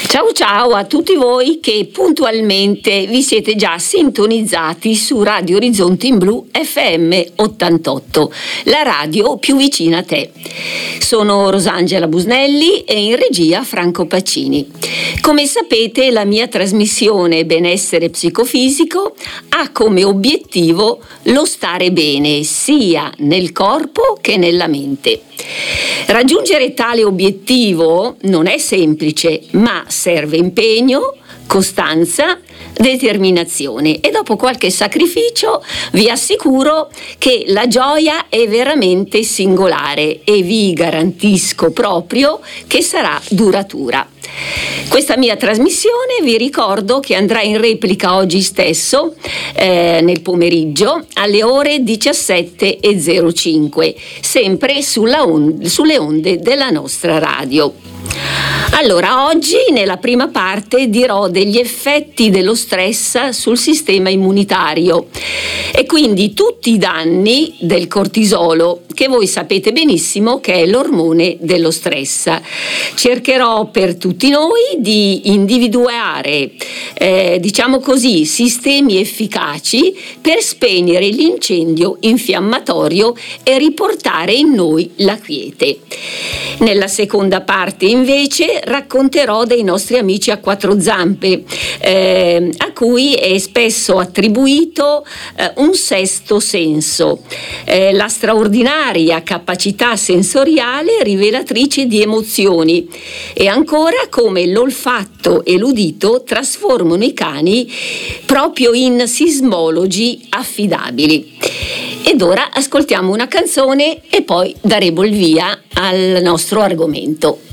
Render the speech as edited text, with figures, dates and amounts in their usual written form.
Ciao ciao a tutti voi che puntualmente vi siete già sintonizzati su Radio Orizzonte in Blu FM 88, la radio più vicina a te. Sono Rosangela Busnelli e in regia Franco Pacini. Come sapete, la mia trasmissione Benessere Psicofisico ha come obiettivo lo stare bene sia nel corpo che nella mente. Raggiungere tale obiettivo non è semplice, ma serve impegno, costanza, determinazione e dopo qualche sacrificio vi assicuro che la gioia è veramente singolare e vi garantisco proprio che sarà duratura. Questa mia trasmissione vi ricordo che andrà in replica oggi stesso nel pomeriggio alle ore 17:05, sempre sulle onde della nostra radio. Allora, oggi nella prima parte dirò degli effetti dello stress sul sistema immunitario e quindi tutti i danni del cortisolo, che voi sapete benissimo che è l'ormone dello stress. Cercherò per tutti noi di individuare, diciamo così, sistemi efficaci per spegnere l'incendio infiammatorio e riportare in noi la quiete. Nella seconda parte invece racconterò dei nostri amici a quattro zampe, a cui è spesso attribuito un sesto senso, la straordinaria capacità sensoriale rivelatrice di emozioni, e ancora come l'olfatto e l'udito trasformano i cani proprio in sismologi affidabili. Ed ora ascoltiamo una canzone e poi daremo il via al nostro argomento.